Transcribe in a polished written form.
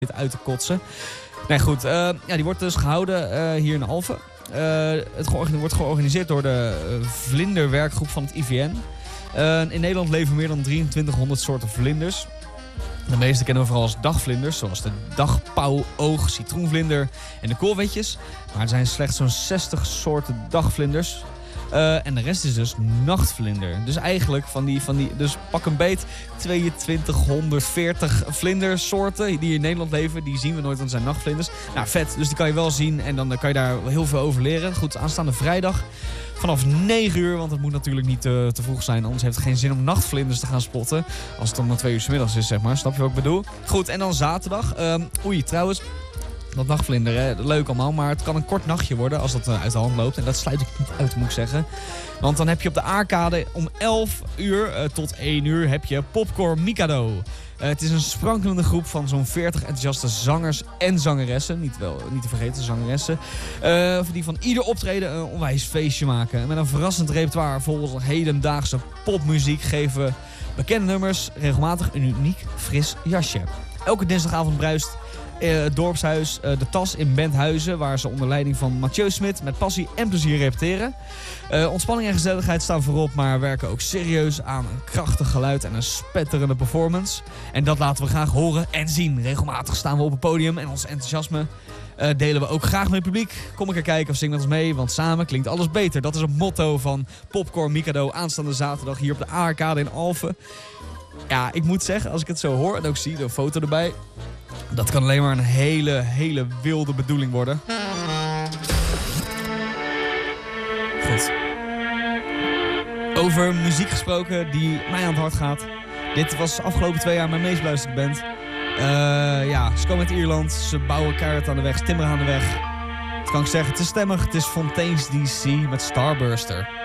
uit te kotsen. Nee, goed. Die wordt dus gehouden hier in Alphen. Het wordt georganiseerd door de vlinderwerkgroep van het IVN. In Nederland leven meer dan 2300 soorten vlinders. De meeste kennen we vooral als dagvlinders, zoals de dagpauw, oog, citroenvlinder en de koolwitjes. Maar er zijn slechts zo'n 60 soorten dagvlinders. En de rest is dus nachtvlinder. Dus eigenlijk dus pak een beet, 2240 vlindersoorten die in Nederland leven. Die zien we nooit, want het zijn nachtvlinders. Nou, vet. Dus die kan je wel zien en dan kan je daar heel veel over leren. Goed, aanstaande vrijdag vanaf 9 uur, want het moet natuurlijk niet te vroeg zijn. Anders heeft het geen zin om nachtvlinders te gaan spotten. Als het om 2 uur 's middags is, zeg maar. Snap je wat ik bedoel? Goed, en dan zaterdag. Trouwens, dat nachtvlinder, hè, leuk allemaal, maar het kan een kort nachtje worden als dat uit de hand loopt. En dat sluit ik niet uit, moet ik zeggen. Want dan heb je op de Aarkade om 11 uur tot 1 uur heb je Popcorn Mikado. Het is een sprankelende groep van zo'n 40 enthousiaste zangers en zangeressen. Niet te vergeten, zangeressen. Die van ieder optreden een onwijs feestje maken. En met een verrassend repertoire vol hedendaagse popmuziek geven bekende nummers regelmatig een uniek fris jasje. Elke dinsdagavond bruist het dorpshuis De Tas in Benthuizen, waar ze onder leiding van Mathieu Smit met passie en plezier repeteren. Ontspanning en gezelligheid staan voorop, maar werken ook serieus aan een krachtig geluid en een spetterende performance. En dat laten we graag horen en zien. Regelmatig staan we op het podium en ons enthousiasme delen we ook graag met het publiek. Kom een keer kijken of zing met ons mee, want samen klinkt alles beter. Dat is het motto van Popcorn Mikado aanstaande zaterdag hier op de Aarkade in Alphen. Ja, ik moet zeggen, als ik het zo hoor en ook zie, de foto erbij, dat kan alleen maar een hele wilde bedoeling worden. Goed. Over muziek gesproken die mij aan het hart gaat. Dit was de afgelopen 2 jaar mijn meest beluisterde band. Ze komen uit Ierland. Ze bouwen keihard aan de weg, timmeren aan de weg. Dat kan ik zeggen, het is stemmig. Het is Fontaines DC met Starburster.